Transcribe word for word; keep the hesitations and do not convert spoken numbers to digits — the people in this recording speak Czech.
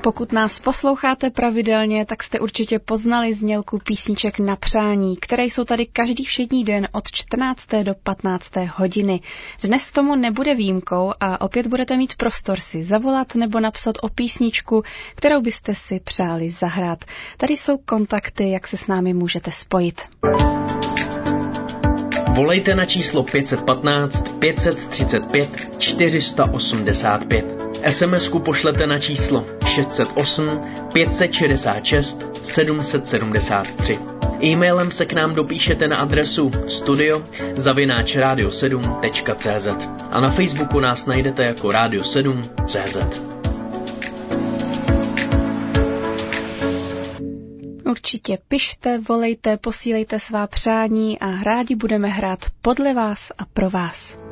Pokud nás posloucháte pravidelně, tak jste určitě poznali znělku písniček na přání, které jsou tady každý všední den od čtrnácté do patnácté hodiny. Dnes tomu nebude výjimkou a opět budete mít prostor si zavolat nebo napsat o písničku, kterou byste si přáli zahrát. Tady jsou kontakty, jak se s námi můžete spojit. Volejte na číslo pět jedna pět, pět tři pět, čtyři osm pět. es em esku pošlete na číslo šest set osm, pět set šedesát šest, sedm set sedmdesát tři. E-mailem se k nám dopíšete na adresu studio zavináč radio sedm tečka cé zet a na Facebooku nás najdete jako Radio sedm tečka cé zet. Určitě pište, volejte, posílejte svá přání a rádi budeme hrát podle vás a pro vás.